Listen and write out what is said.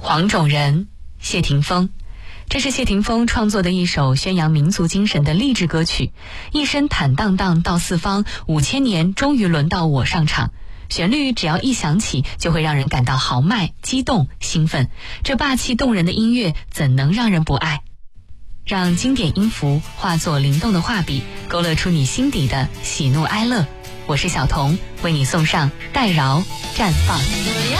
黄种人，谢霆锋。这是谢霆锋创作的一首宣扬民族精神的励志歌曲，一身坦荡荡到四方，5000年终于轮到我上场。旋律只要一响起，就会让人感到豪迈、激动、兴奋。这霸气动人的音乐，怎能让人不爱？让经典音符化作灵动的画笔，勾勒出你心底的喜怒哀乐。我是小童，为你送上《代饶绽放》。